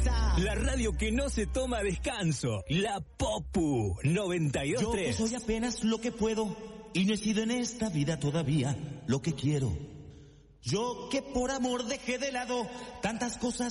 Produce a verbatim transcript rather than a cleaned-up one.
La radio que no se toma descanso. La Popu noventa y dos punto tres. Yo que soy apenas lo que puedo y no he sido en esta vida todavía lo que quiero. Yo que por amor dejé de lado tantas cosas